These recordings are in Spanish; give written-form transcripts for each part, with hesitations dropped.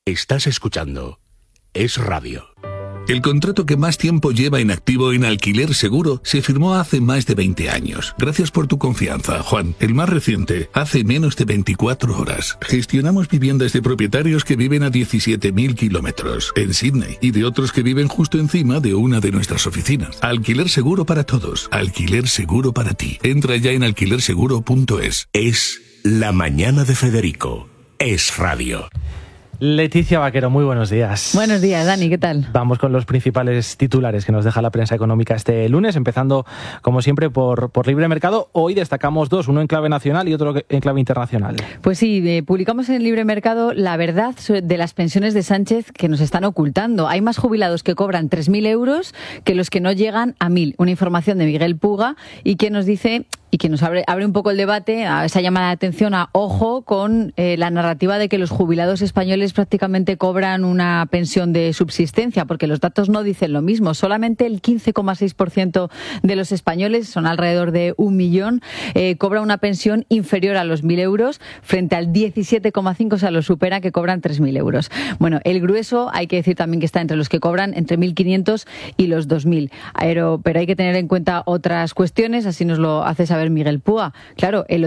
Estás escuchando Es Radio. El contrato que más tiempo lleva en activo en Alquiler Seguro se firmó hace más de 20 años. Gracias por tu confianza, Juan. El más reciente, hace menos de 24 horas. Gestionamos viviendas de propietarios que viven a 17.000 kilómetros en Sydney y de otros que viven justo encima de una de nuestras oficinas. Alquiler Seguro para todos. Alquiler Seguro para ti. Entra ya en alquilerseguro.es. Es La Mañana de Federico. Es Radio. Leticia Vaquero, muy buenos días. Buenos días, Dani, ¿qué tal? Vamos con los principales titulares que nos deja la prensa económica este lunes, empezando, como siempre, por Libre Mercado. Hoy destacamos dos, uno en clave nacional y otro en clave internacional. Pues sí, publicamos en Libre Mercado la verdad de las pensiones de Sánchez que nos están ocultando. Hay más jubilados que cobran 3.000 euros que los que no llegan a 1.000. Una información de Miguel Puga y que nos dice... y que nos abre un poco el debate, a esa llamada de atención a ojo con la narrativa de que los jubilados españoles prácticamente cobran una pensión de subsistencia, porque los datos no dicen lo mismo. Solamente el 15,6% de los españoles, son alrededor de 1 millón, cobra una pensión inferior a los 1.000 euros, frente al 17,5%, o sea, lo supera, que cobran 3.000 euros. Bueno, el grueso, hay que decir también que está entre los que cobran entre 1.500 y los 2.000. Pero hay que tener en cuenta otras cuestiones, así nos lo hace saber Miguel Púa. Claro, el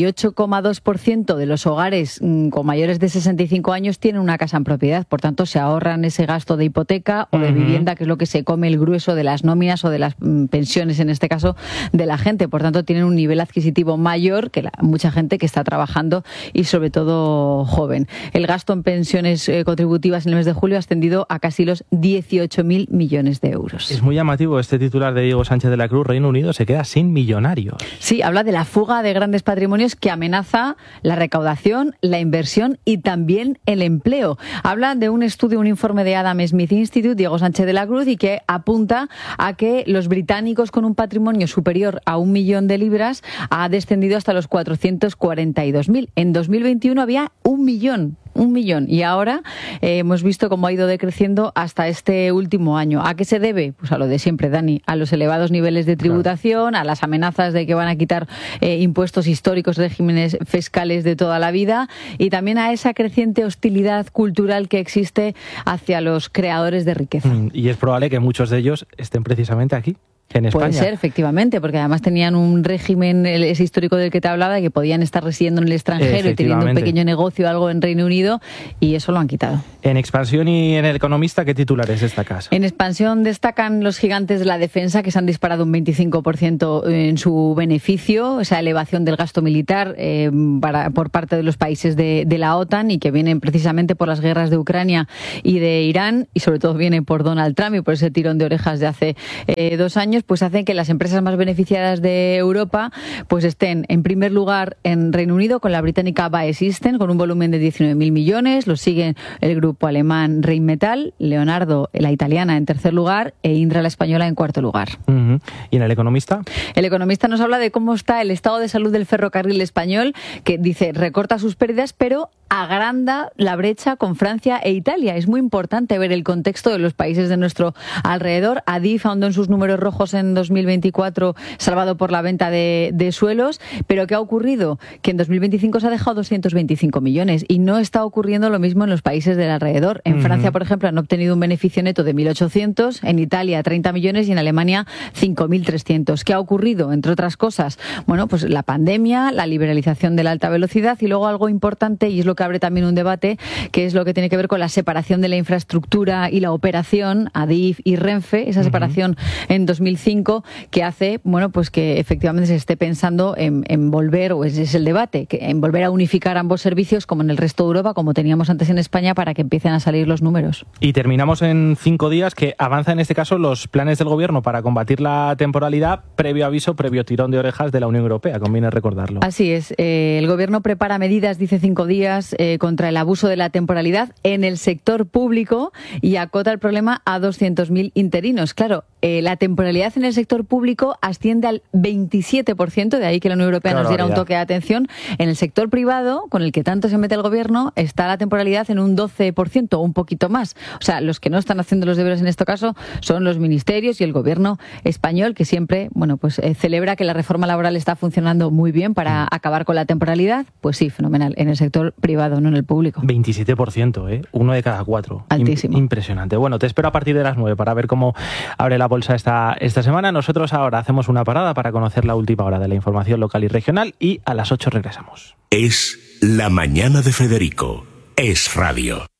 88,2% de los hogares con mayores de 65 años tienen una casa en propiedad, por tanto se ahorran ese gasto de hipoteca o de vivienda, que es lo que se come el grueso de las nóminas o de las pensiones, en este caso, de la gente. Por tanto, tienen un nivel adquisitivo mayor que mucha gente que está trabajando y sobre todo joven. El gasto en pensiones contributivas en el mes de julio ha ascendido a casi los 18.000 millones de euros. Es muy llamativo este titular de Diego Sánchez de la Cruz. Reino Unido se queda sin millonarios. Sí, habla de la fuga de grandes patrimonios que amenaza la recaudación, la inversión y también el empleo. Habla de un estudio, un informe de Adam Smith Institute, Diego Sánchez de la Cruz, y que apunta a que los británicos con un patrimonio superior a 1 millón de libras ha descendido hasta los 442.000. En 2021 había 1 millón. Y ahora hemos visto cómo ha ido decreciendo hasta este último año. ¿A qué se debe? Pues a lo de siempre, Dani, a los elevados niveles de tributación, a las amenazas de que van a quitar impuestos históricos, regímenes fiscales de toda la vida, y también a esa creciente hostilidad cultural que existe hacia los creadores de riqueza. Y es probable que muchos de ellos estén precisamente aquí, en España. Puede ser, efectivamente, porque además tenían un régimen, ese histórico del que te hablaba, de que podían estar residiendo en el extranjero y teniendo un pequeño negocio, algo en Reino Unido, y eso lo han quitado. En Expansión y en El Economista, ¿qué titulares destacas? En Expansión destacan los gigantes de la defensa, que se han disparado un 25% en su beneficio, esa elevación del gasto militar por parte de los países de la OTAN, y que vienen precisamente por las guerras de Ucrania y de Irán, y sobre todo viene por Donald Trump y por ese tirón de orejas de hace 2 años. Pues hacen que las empresas más beneficiadas de Europa pues estén en primer lugar en Reino Unido con la británica BAE Systems, con un volumen de 19.000 millones. Lo siguen el grupo alemán Rheinmetall, Leonardo, la italiana, en tercer lugar, e Indra, la española, en cuarto lugar. ¿Y en El Economista? El Economista nos habla de cómo está el estado de salud del ferrocarril español, que dice recorta sus pérdidas, pero agranda la brecha con Francia e Italia. Es muy importante ver el contexto de los países de nuestro alrededor. Adif ahondó en sus números rojos en 2024, salvado por la venta de suelos, pero ¿qué ha ocurrido? Que en 2025 se ha dejado 225 millones y no está ocurriendo lo mismo en los países del alrededor. En Francia, por ejemplo, han obtenido un beneficio neto de 1.800, en Italia 30 millones y en Alemania 5.300. ¿Qué ha ocurrido? Entre otras cosas, bueno, pues la pandemia, la liberalización de la alta velocidad y luego algo importante, y es lo que abre también un debate, que es lo que tiene que ver con la separación de la infraestructura y la operación, Adif y Renfe, esa separación en 2005, que hace, bueno, pues que efectivamente se esté pensando en volver, o ese es el debate, en volver a unificar ambos servicios como en el resto de Europa, como teníamos antes en España, para que empiecen a salir los números. Y terminamos en 5 días, que avanza en este caso los planes del Gobierno para combatir la temporalidad, previo aviso, previo tirón de orejas de la Unión Europea, conviene recordarlo. Así es, el Gobierno prepara medidas, dice 5 días, contra el abuso de la temporalidad en el sector público y acota el problema a 200.000 interinos. Claro, la temporalidad en el sector público asciende al 27%, de ahí que la Unión Europea nos diera un toque de atención. En el sector privado, con el que tanto se mete el gobierno, está la temporalidad en un 12%, o un poquito más. O sea, los que no están haciendo los deberes en este caso son los ministerios y el gobierno español, que siempre, celebra que la reforma laboral está funcionando muy bien para acabar con la temporalidad. Pues sí, fenomenal. En el sector privado, no en el público. 27%, 1 de cada 4. Altísimo. Impresionante. Bueno, te espero a partir de las 9 para ver cómo abre la bolsa esta semana. Nosotros ahora hacemos una parada para conocer la última hora de la información local y regional y a las 8 regresamos. Es La Mañana de Federico. Es Radio.